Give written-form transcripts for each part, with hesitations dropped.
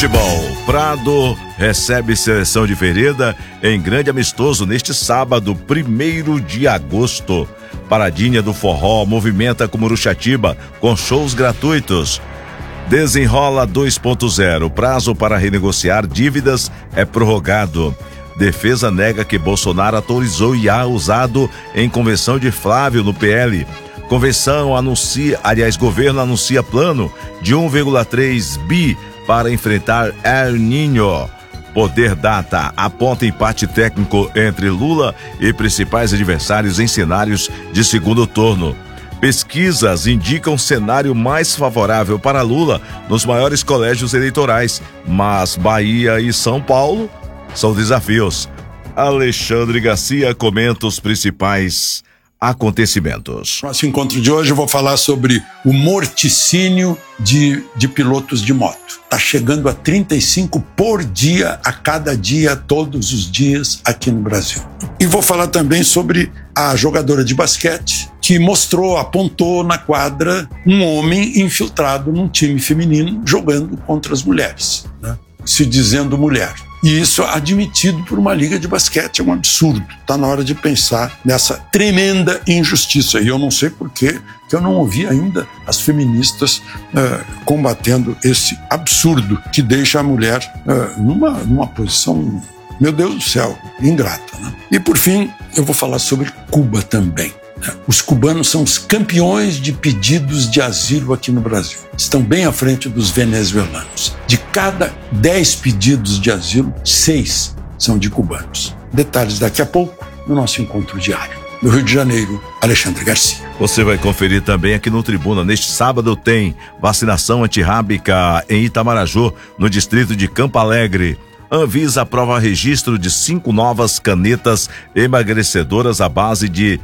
Futebol. Prado recebe seleção de Vereda em grande amistoso neste sábado, 1º de agosto. Paradinha do Forró movimenta Cumuruxatiba com shows gratuitos. Desenrola 2.0. Prazo para renegociar dívidas é prorrogado. Defesa nega que Bolsonaro autorizou IA usado em convenção de Flávio no PL. Governo anuncia plano de 1,3 bi para enfrentar El Niño. Poder Data aponta empate técnico entre Lula e principais adversários em cenários de segundo turno. Pesquisas indicam cenário mais favorável para Lula nos maiores colégios eleitorais, mas Bahia e São Paulo são desafios. Alexandre Garcia comenta os principais acontecimentos. No nosso encontro de hoje eu vou falar sobre o morticínio de pilotos de moto. Está chegando a 35 por dia, a cada dia, todos os dias aqui no Brasil. E vou falar também sobre a jogadora de basquete que apontou na quadra um homem infiltrado num time feminino jogando contra as mulheres, né? Se dizendo mulher. E isso admitido por uma liga de basquete é um absurdo. Está na hora de pensar nessa tremenda injustiça. E eu não sei por que eu não ouvi ainda as feministas combatendo esse absurdo que deixa a mulher numa posição, meu Deus do céu, ingrata, né? E por fim, eu vou falar sobre Cuba também. Os cubanos são os campeões de pedidos de asilo aqui no Brasil. Estão bem à frente dos venezuelanos. De cada 10 pedidos de asilo, 6 são de cubanos. Detalhes daqui a pouco no nosso encontro diário. No Rio de Janeiro, Alexandre Garcia. Você vai conferir também aqui no Tribuna. Neste sábado tem vacinação antirrábica em Itamaraju, no distrito de Campo Alegre. Anvisa aprova registro de 5 novas canetas emagrecedoras à base de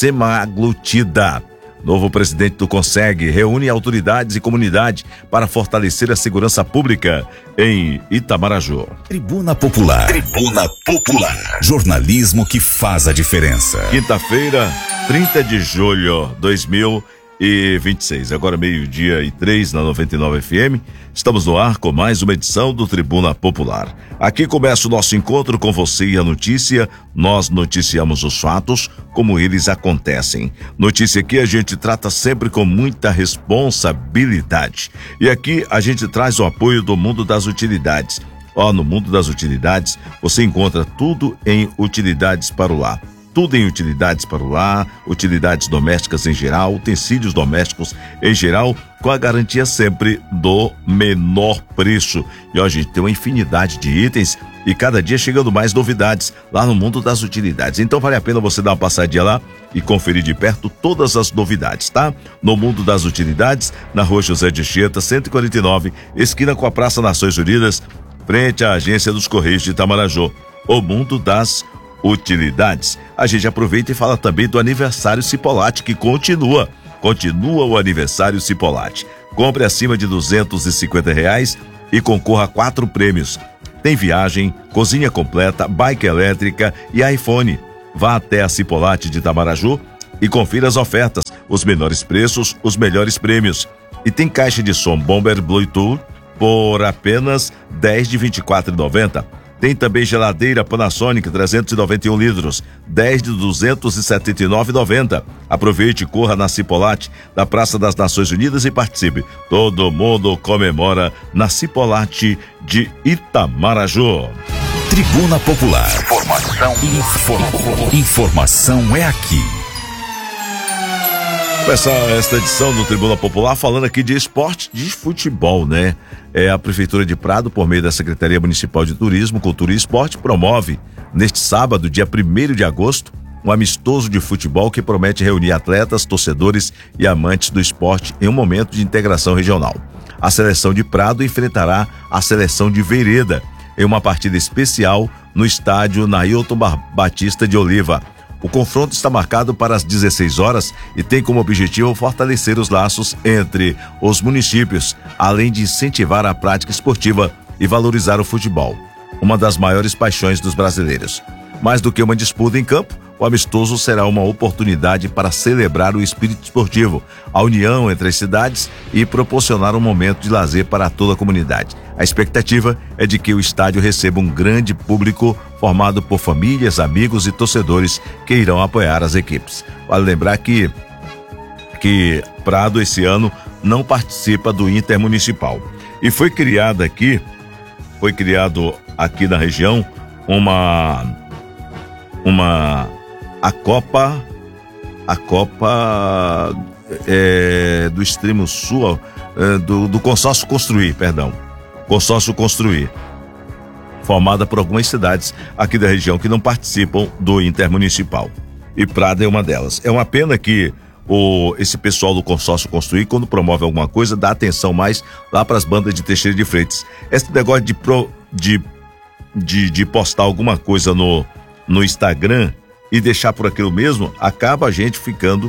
semaglutida. Novo presidente do CONSEG reúne autoridades e comunidade para fortalecer a segurança pública em Itamaraju. Tribuna Popular. Tribuna Popular. Jornalismo que faz a diferença. Quinta-feira, 30 de julho de 2026. Agora 12:03 na 99 FM. Estamos no ar com mais uma edição do Tribuna Popular. Aqui começa o nosso encontro com você e a notícia. Nós noticiamos os fatos como eles acontecem. Notícia que a gente trata sempre com muita responsabilidade. E aqui a gente traz o apoio do mundo das utilidades. No mundo das utilidades você encontra tudo em utilidades para o lar. Tudo em utilidades para o lar, utilidades domésticas em geral, utensílios domésticos em geral, com a garantia sempre do menor preço. E a gente tem uma infinidade de itens e cada dia chegando mais novidades lá no mundo das utilidades. Então vale a pena você dar uma passadinha lá e conferir de perto todas as novidades, tá? No mundo das utilidades, na Rua José de Anchieta, 149, esquina com a Praça Nações Unidas, frente à Agência dos Correios de Itamaraju. O mundo das utilidades. A gente aproveita e fala também do aniversário Cipolatti, que continua o aniversário Cipolatti. Compre acima de R$250 e concorra a 4 prêmios. Tem viagem, cozinha completa, bike elétrica e iPhone. Vá até a Cipolatti de Itamaraju e confira as ofertas, os menores preços, os melhores prêmios. E tem caixa de som Bomber Bluetooth por apenas R$10 de R$24,90. Tem também geladeira Panasonic 391 litros, 10 de R$279,90. Aproveite e corra na Cipolatti, da Praça das Nações Unidas e participe. Todo mundo comemora na Cipolatti de Itamaraju. Tribuna Popular. Informação é aqui. Começa esta edição do Tribuna Popular falando aqui de esporte, de futebol, né? A Prefeitura de Prado, por meio da Secretaria Municipal de Turismo, Cultura e Esporte, promove neste sábado, dia 1º de agosto, um amistoso de futebol que promete reunir atletas, torcedores e amantes do esporte em um momento de integração regional. A seleção de Prado enfrentará a seleção de Vereda em uma partida especial no estádio Nailton Batista de Oliva. O confronto está marcado para as 16 horas e tem como objetivo fortalecer os laços entre os municípios, além de incentivar a prática esportiva e valorizar o futebol, uma das maiores paixões dos brasileiros. Mais do que uma disputa em campo, o amistoso será uma oportunidade para celebrar o espírito esportivo, a união entre as cidades e proporcionar um momento de lazer para toda a comunidade. A expectativa é de que o estádio receba um grande público formado por famílias, amigos e torcedores que irão apoiar as equipes. Vale lembrar que Prado esse ano não participa do Intermunicipal. E foi criado aqui na região a Copa do Extremo Sul, do Consórcio Construir, Consórcio Construir, formada por algumas cidades aqui da região que não participam do Intermunicipal. E Prado é uma delas. É uma pena que esse pessoal do Consórcio Construir, quando promove alguma coisa, dá atenção mais lá para as bandas de Teixeira de Freitas. Esse negócio de postar alguma coisa no Instagram e deixar por aquilo mesmo, acaba a gente ficando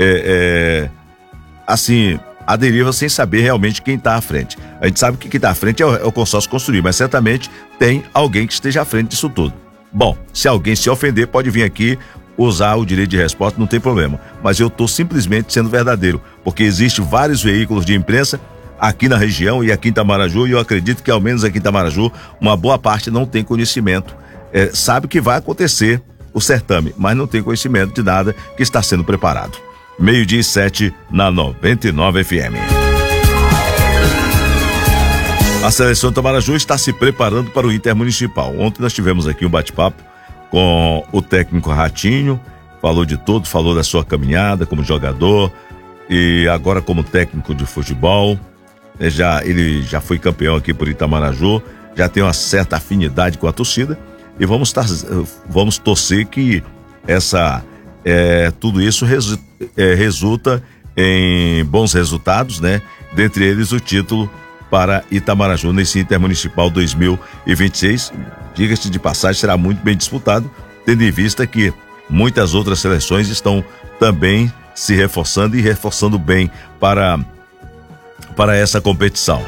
assim, à deriva, sem saber realmente quem está à frente. A gente sabe que quem está à frente é o Consórcio Construir, mas certamente tem alguém que esteja à frente disso tudo. Bom, se alguém se ofender, pode vir aqui usar o direito de resposta, não tem problema. Mas eu estou simplesmente sendo verdadeiro, porque existem vários veículos de imprensa aqui na região e aqui em Itamaraju, e eu acredito que ao menos aqui em Itamaraju, uma boa parte não tem conhecimento. Sabe que vai acontecer o certame, mas não tem conhecimento de nada que está sendo preparado. 12:07 na 99 FM. A seleção de Itamaraju está se preparando para o Intermunicipal. Ontem nós tivemos aqui um bate-papo com o técnico Ratinho, falou de tudo, falou da sua caminhada como jogador e agora como técnico de futebol. Ele já foi campeão aqui por Itamaraju, já tem uma certa afinidade com a torcida e vamos torcer que tudo isso resulta em bons resultados, né? Dentre eles o título para Itamaraju nesse Intermunicipal 2026. Diga-se de passagem, será muito bem disputado, tendo em vista que muitas outras seleções estão também se reforçando e reforçando bem para essa competição.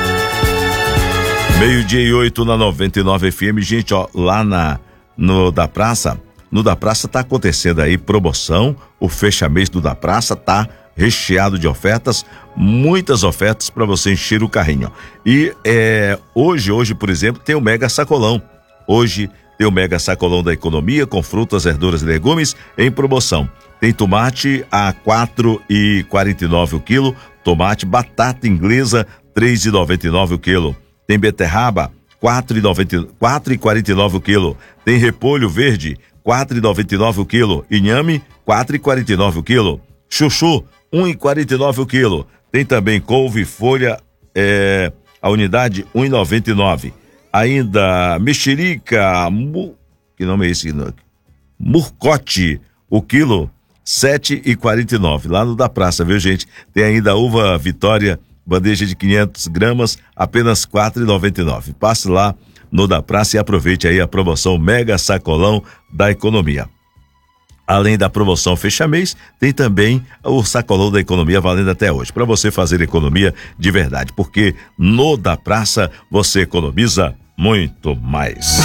12:08 na 99 FM, gente, lá no da Praça tá acontecendo aí promoção, o fecha-mês do da Praça tá recheado de ofertas, muitas ofertas para você encher o carrinho. E hoje, por exemplo, tem o Mega Sacolão. Hoje tem o Mega Sacolão da Economia com frutas, verduras e legumes em promoção. Tem tomate a R$4,49 o quilo, tomate batata inglesa R$3,99 o quilo. Tem beterraba R$4,49 o quilo. Tem repolho verde R$4,99 o quilo. Inhame R$4,49 o quilo. Chuchu R$1,49 o quilo. Tem também couve folha, a unidade R$1,99. Ainda mexerica, que nome é esse? Murcote, o quilo R$7,49. Lá no da Praça, viu, gente? Tem ainda uva Vitória, bandeja de 500 gramas, apenas R$4,99. Passe lá no da Praça e aproveite aí a promoção Mega Sacolão da Economia. Além da promoção fecha-mês, tem também o Sacolão da Economia valendo até hoje, para você fazer economia de verdade, porque no da Praça você economiza muito mais.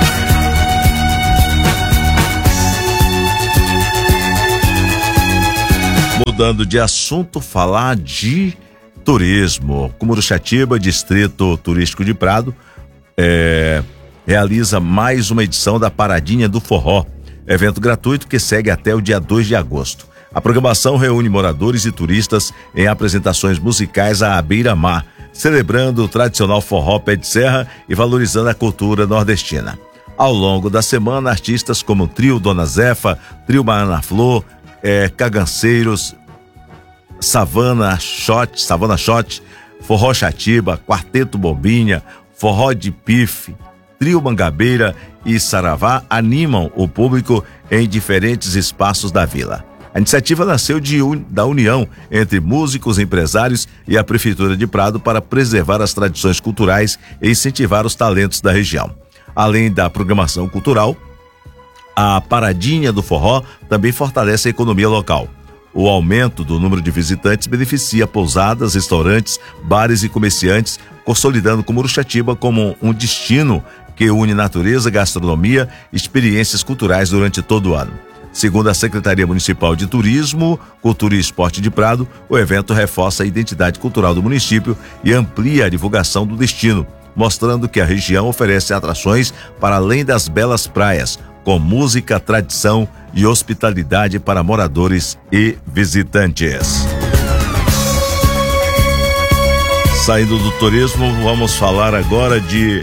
Mudando de assunto, falar de turismo. Muruxatiba, Distrito Turístico de Prado, realiza mais uma edição da Paradinha do Forró, evento gratuito que segue até o dia 2 de agosto. A programação reúne moradores e turistas em apresentações musicais à beira-mar, celebrando o tradicional forró pé de serra e valorizando a cultura nordestina. Ao longo da semana, artistas como o Trio Dona Zefa, Trio Baiana Flor, Caganceiros, Savana Shot, Forró Chatiba, Quarteto Bombinha, Forró de Pife, Trio Mangabeira e Saravá animam o público em diferentes espaços da vila. A iniciativa nasceu da união entre músicos, empresários e a Prefeitura de Prado para preservar as tradições culturais e incentivar os talentos da região. Além da programação cultural, a Paradinha do Forró também fortalece a economia local. O aumento do número de visitantes beneficia pousadas, restaurantes, bares e comerciantes, consolidando Muruxatiba como um destino que une natureza, gastronomia e experiências culturais durante todo o ano. Segundo a Secretaria Municipal de Turismo, Cultura e Esporte de Prado, o evento reforça a identidade cultural do município e amplia a divulgação do destino, mostrando que a região oferece atrações para além das belas praias, com música, tradição e hospitalidade para moradores e visitantes. Saindo do turismo, vamos falar agora de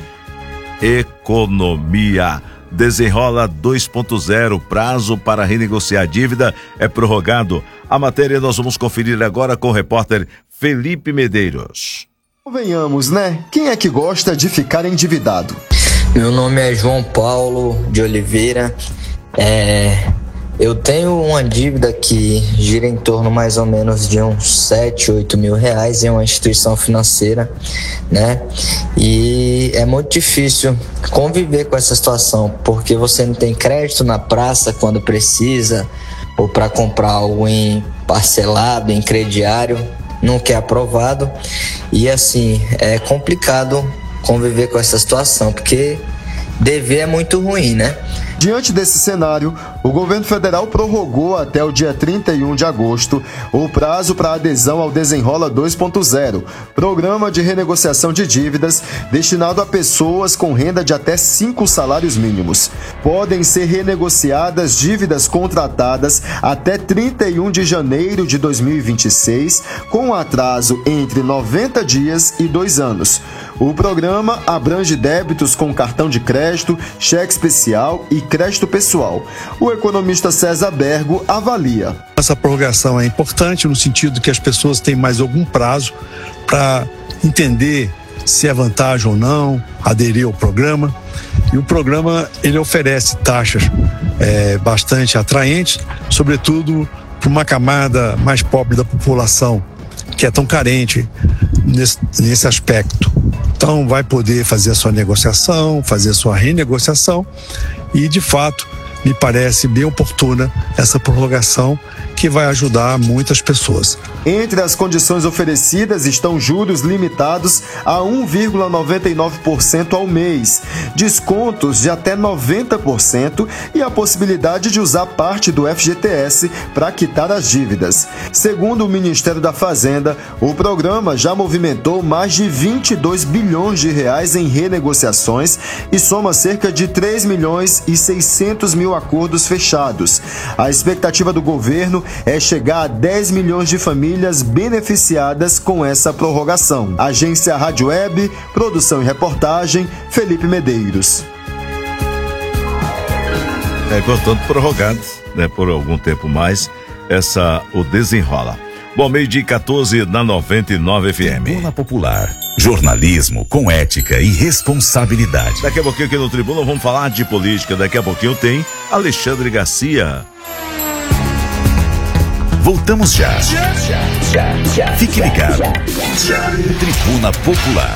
economia. Desenrola 2.0, prazo para renegociar dívida é prorrogado. A matéria nós vamos conferir agora com o repórter Felipe Medeiros. Convenhamos, né? Quem é que gosta de ficar endividado? Meu nome é João Paulo de Oliveira. Eu tenho uma dívida que gira em torno mais ou menos de uns 7, 8 mil reais em uma instituição financeira, né? E é muito difícil conviver com essa situação, porque você não tem crédito na praça quando precisa, ou para comprar algo em parcelado, em crediário, nunca é aprovado. E assim, é complicado conviver com essa situação, porque dever é muito ruim, né? Diante desse cenário, o governo federal prorrogou até o dia 31 de agosto o prazo para adesão ao Desenrola 2.0, programa de renegociação de dívidas destinado a pessoas com renda de até 5 salários mínimos. Podem ser renegociadas dívidas contratadas até 31 de janeiro de 2026, com atraso entre 90 dias e 2 anos. O programa abrange débitos com cartão de crédito, cheque especial e crédito pessoal. O economista César Bergo avalia. Essa prorrogação é importante no sentido que as pessoas têm mais algum prazo para entender se é vantagem ou não aderir ao programa. E o programa ele oferece taxas bastante atraentes, sobretudo para uma camada mais pobre da população, que é tão carente nesse aspecto. Então vai poder fazer a sua negociação, fazer a sua renegociação e, de fato, me parece bem oportuna essa prorrogação que vai ajudar muitas pessoas. Entre as condições oferecidas estão juros limitados a 1,99% ao mês, descontos de até 90% e a possibilidade de usar parte do FGTS para quitar as dívidas. Segundo o Ministério da Fazenda, o programa já movimentou mais de 22 bilhões de reais em renegociações e soma cerca de 3 milhões e 600 mil acordos fechados. A expectativa do governo é chegar a 10 milhões de famílias beneficiadas com essa prorrogação. Agência Rádio Web, produção e reportagem, Felipe Medeiros. Portanto, prorrogado, né, por algum tempo mais, o Desenrola. Bom, 12:14 na 99 FM. Tribuna Popular. Jornalismo com ética e responsabilidade. Daqui a pouquinho aqui no Tribuna vamos falar de política. Daqui a pouquinho tem Alexandre Garcia. Voltamos já. Fique ligado. Tribuna Popular.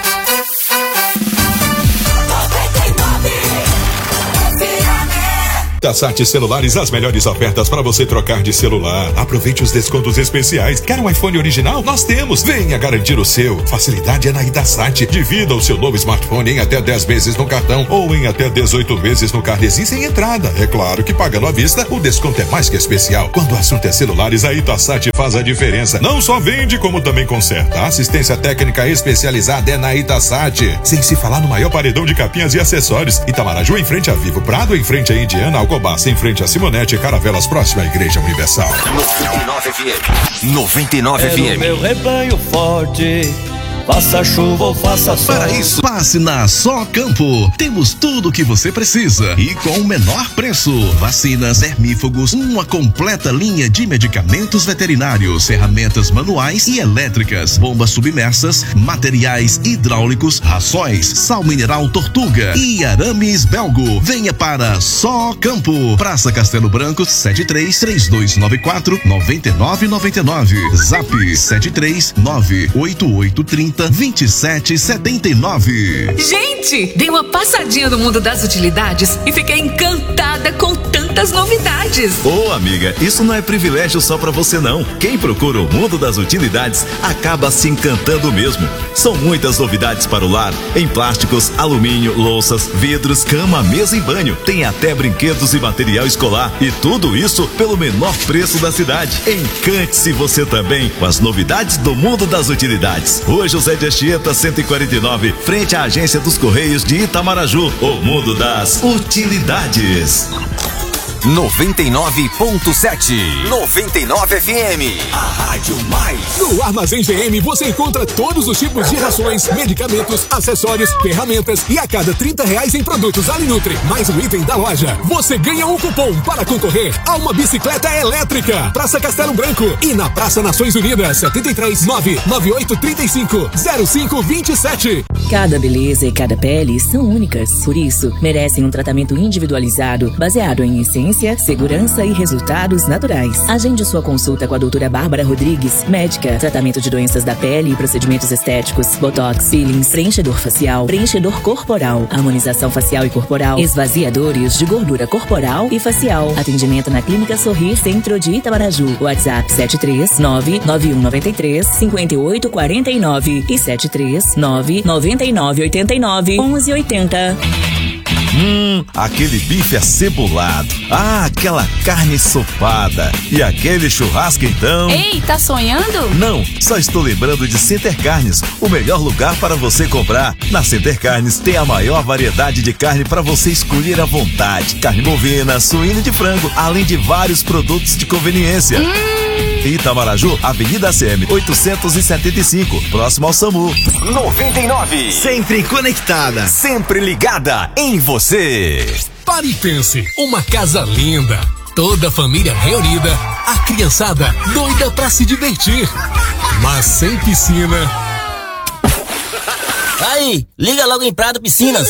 Itasat Celulares, as melhores ofertas para você trocar de celular. Aproveite os descontos especiais. Quer um iPhone original? Nós temos. Venha garantir o seu. Facilidade é na Itasat. Divida o seu novo smartphone em até 10 vezes no cartão ou em até 18 vezes no Carnesim sem entrada. É claro que pagando à vista, o desconto é mais que especial. Quando o assunto é celulares, a Itasat faz a diferença. Não só vende, como também conserta. A assistência técnica especializada é na Itasat. Sem se falar no maior paredão de capinhas e acessórios. Itamaraju em frente a Vivo Prado, em frente a Indiana, Alcobaça em frente a Simonete, Caravelas próxima à Igreja Universal. 99 FM. 99 FM. Meu rebanho forte. Faça chuva ou faça sol. Para isso, passe na Só Campo. Temos tudo o que você precisa e com o menor preço. Vacinas, hermífugos, uma completa linha de medicamentos veterinários, ferramentas manuais e elétricas, bombas submersas, materiais hidráulicos, rações, sal mineral Tortuga e arames Belgo. Venha para Só Campo. Praça Castelo Branco, 73-3294-9999. Zap 7398830-2779. Gente, dei uma passadinha no mundo das utilidades e fiquei encantada com tanta muitas novidades. Ô, amiga, isso não é privilégio só pra você não. Quem procura o mundo das utilidades acaba se encantando mesmo. São muitas novidades para o lar, em plásticos, alumínio, louças, vidros, cama, mesa e banho. Tem até brinquedos e material escolar. E tudo isso pelo menor preço da cidade. Encante-se você também com as novidades do mundo das utilidades. Rua José de Anchieta, 149, frente à agência dos Correios de Itamaraju. O mundo das utilidades. 99.7 99 FM, a Rádio Mais. No Armazém GM você encontra todos os tipos de rações, medicamentos, acessórios, ferramentas e a cada R$30 em produtos Alinutri, mais um item da loja, você ganha um cupom para concorrer a uma bicicleta elétrica. Praça Castelo Branco e na Praça Nações Unidas, 73 99835 0527. Cada beleza e cada pele são únicas, por isso merecem um tratamento individualizado baseado em essência, segurança e resultados naturais. Agende sua consulta com a doutora Bárbara Rodrigues, médica, tratamento de doenças da pele e procedimentos estéticos, botox, peelings, preenchedor facial, preenchedor corporal, harmonização facial e corporal, esvaziadores de gordura corporal e facial. Atendimento na Clínica Sorrir, Centro de Itamaraju. WhatsApp 73991935849 e 73999891180. Aquele bife acebolado. Aquela carne ensopada. E aquele churrasco então. Ei, tá sonhando? Não, só estou lembrando de Center Carnes, o melhor lugar para você comprar. Na Center Carnes tem a maior variedade de carne para você escolher à vontade. Carne bovina, suína e de frango, além de vários produtos de conveniência. Itamaraju, Avenida ACM 875, próximo ao SAMU. 99. Sempre conectada, Sempre ligada em você. Pare e pense, uma casa linda, toda a família reunida, a criançada doida pra se divertir, mas sem piscina. Aí, liga logo em Prado Piscinas,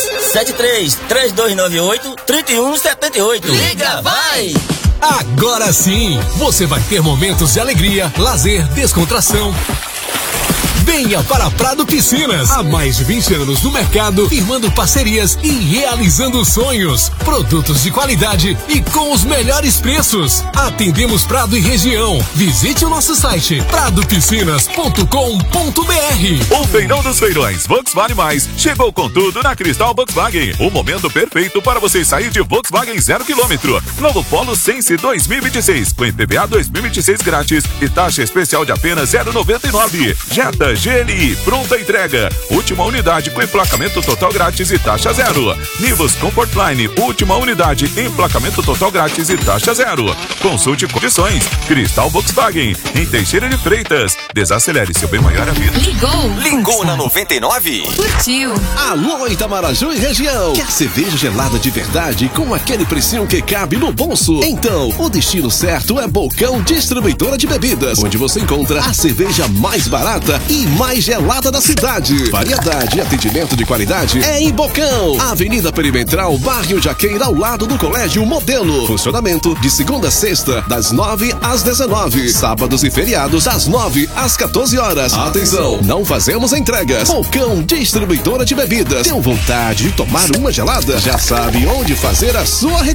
73-3298-3178. Liga, vai! Agora sim, você vai ter momentos de alegria, lazer, descontração. Venha para Prado Piscinas, há mais de 20 anos no mercado, firmando parcerias e realizando sonhos. Produtos de qualidade e com os melhores preços. Atendemos Prado e região. Visite o nosso site pradopiscinas.com.br. O Feirão dos Feirões Volkswagen Mais chegou com tudo na Cristal Volkswagen. O momento perfeito para você sair de Volkswagen 0 km. Novo Polo Sense 2026 com IPVA 2026 grátis e taxa especial de apenas 0,99. Jetta GLI, pronta entrega. Última unidade com emplacamento total grátis e taxa zero. Nivus Comfortline, última unidade, emplacamento total grátis e taxa zero. Consulte condições. Cristal Volkswagen, em Teixeira de Freitas. Desacelere seu bem maior a vida. Ligou na 99. Curtiu. Alô Itamaraju e região. Quer cerveja gelada de verdade com aquele precinho que cabe no bolso? Então, o destino certo é Bocão Distribuidora de Bebidas, onde você encontra a cerveja mais barata e mais gelada da cidade. Variedade e atendimento de qualidade é em Bocão. Avenida Perimetral, bairro Jaqueira, ao lado do Colégio Modelo. Funcionamento de segunda a sexta, das 9 às 19. Sábados e feriados, das 9 às 14 horas. Atenção, não fazemos entregas. Bocão Distribuidora de Bebidas. Tem vontade de tomar uma gelada? Já sabe onde fazer a sua